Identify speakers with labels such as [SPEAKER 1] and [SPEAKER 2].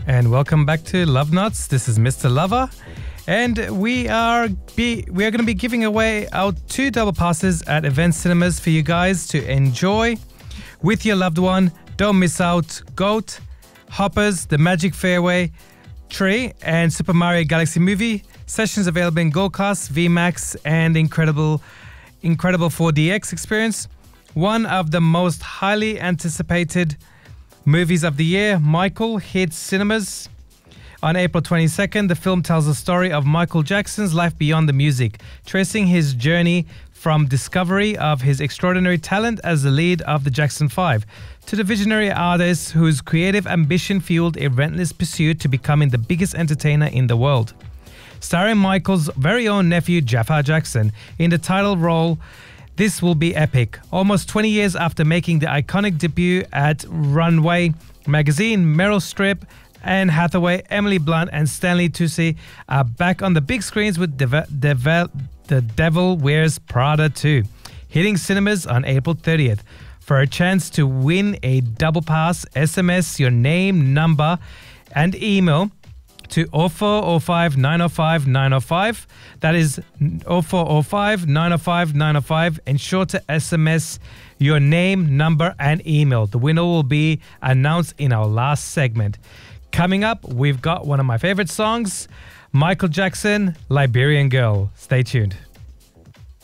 [SPEAKER 1] And welcome back to Love Nuts. This is Mr. Lover. And we are going to be giving away out 2 double passes at Event Cinemas for you guys to enjoy with your loved one. Don't miss out Goat, Hoppers, The Magic Fairway, Tree, and Super Mario Galaxy Movie. Sessions available in Gold Class, VMAX, and Incredible 4DX experience. One of the most highly anticipated movies of the year, Michael, hits cinemas on April 22nd. The film tells the story of Michael Jackson's life beyond the music, tracing his journey from discovery of his extraordinary talent as the lead of the Jackson 5 to the visionary artist whose creative ambition fueled a relentless pursuit to becoming the biggest entertainer in the world. Starring Michael's very own nephew, Jafar Jackson, in the title role, this will be epic. Almost 20 years after making the iconic debut at Runway magazine, Meryl Streep, Anne Hathaway, Emily Blunt, and Stanley Tucci are back on the big screens with The Devil Wears Prada 2, hitting cinemas on April 30th. For a chance to win a double pass, SMS your name, number, and email to 0405 905 905. That is 0405 905 905. Ensure to SMS your name, number, and email. The winner will be announced in our last segment. Coming up, we've got one of my favorite songs, Michael Jackson, Liberian Girl. Stay tuned.